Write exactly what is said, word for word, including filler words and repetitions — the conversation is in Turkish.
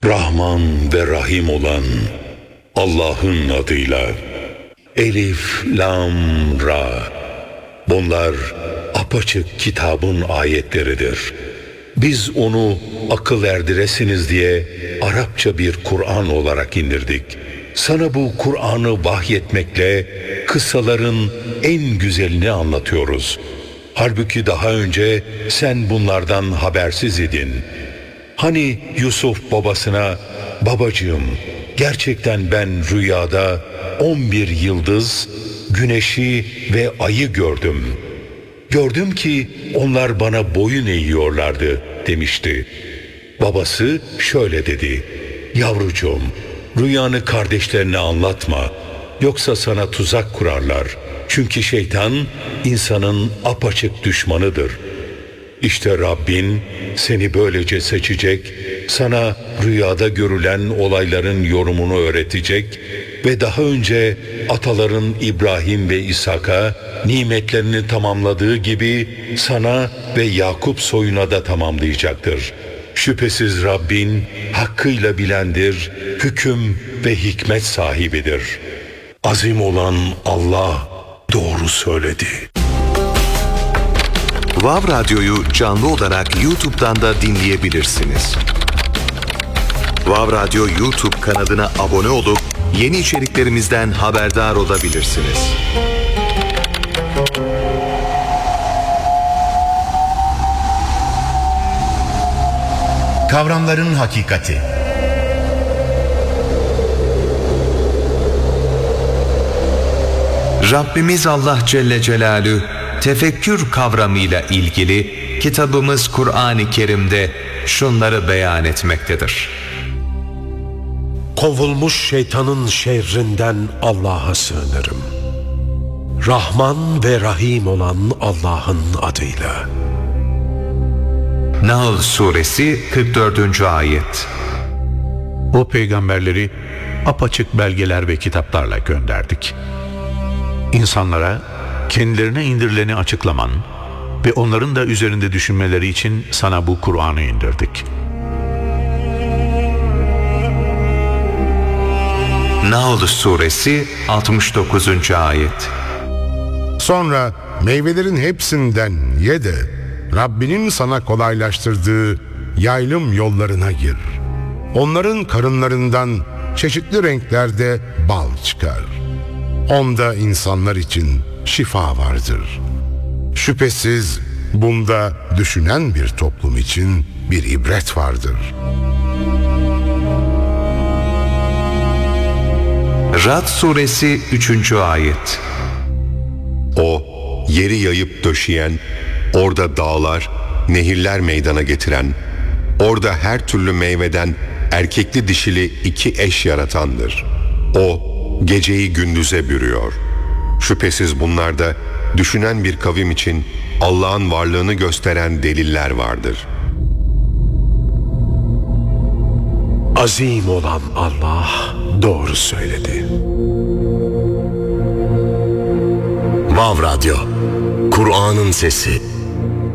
Rahman ve Rahim olan Allah'ın adıyla. Elif, Lam, Ra. Bunlar apaçık kitabın ayetleridir. Biz onu akıl erdiresiniz diye Arapça bir Kur'an olarak indirdik. Sana bu Kur'an'ı vahyetmekle kıssaların en güzelini anlatıyoruz. Halbuki daha önce sen bunlardan habersiz idin. Hani Yusuf babasına, babacığım gerçekten ben rüyada on bir yıldız, güneşi ve ayı gördüm. Gördüm ki onlar bana boyun eğiyorlardı demişti. Babası şöyle dedi: yavrucuğum, rüyanı kardeşlerine anlatma, yoksa sana tuzak kurarlar. Çünkü şeytan insanın apaçık düşmanıdır. İşte Rabbin seni böylece seçecek, sana rüyada görülen olayların yorumunu öğretecek ve daha önce ataların İbrahim ve İshak'a nimetlerini tamamladığı gibi sana ve Yakup soyuna da tamamlayacaktır. Şüphesiz Rabbin hakkıyla bilendir, hüküm ve hikmet sahibidir. Azim olan Allah doğru söyledi. Vav Radyo'yu canlı olarak YouTube'dan da dinleyebilirsiniz. Vav Radyo YouTube kanalına abone olup yeni içeriklerimizden haberdar olabilirsiniz. Kavramların hakikati. Rabbimiz Allah Celle Celaluhu tefekkür kavramıyla ilgili kitabımız Kur'an-ı Kerim'de şunları beyan etmektedir. Kovulmuş şeytanın şerrinden Allah'a sığınırım. Rahman ve Rahim olan Allah'ın adıyla. Nahl Suresi kırk dördüncü ayet. O peygamberleri apaçık belgeler ve kitaplarla gönderdik. İnsanlara kendilerine indirileni açıklaman ve onların da üzerinde düşünmeleri için sana bu Kur'an'ı indirdik. Nahl Suresi altmış dokuzuncu ayet. Sonra meyvelerin hepsinden ye de Rabbinin sana kolaylaştırdığı yaylım yollarına gir. Onların karınlarından çeşitli renklerde bal çıkar. Onda insanlar için şifa vardır. Şüphesiz bunda düşünen bir toplum için bir ibret vardır. Ra'd Suresi üçüncü ayet. O, yeri yayıp döşeyen, orada dağlar, nehirler meydana getiren, orada her türlü meyveden erkekli dişili iki eş yaratandır. O, geceyi gündüze bürüyor. Şüphesiz bunlarda düşünen bir kavim için Allah'ın varlığını gösteren deliller vardır. Azim olan Allah doğru söyledi. Vav Radyo, Kur'an'ın sesi.